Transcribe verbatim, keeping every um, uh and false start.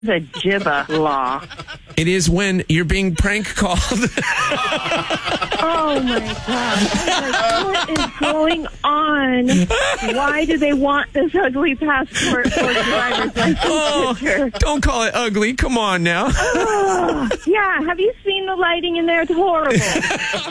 The Jibba law. It is when you're being prank called. Oh, my God. Like, what is going on? Why do they want this ugly passport or driver's license Oh, picture? don't call it ugly. Come on now. Oh, yeah, have you seen the lighting in there? It's horrible.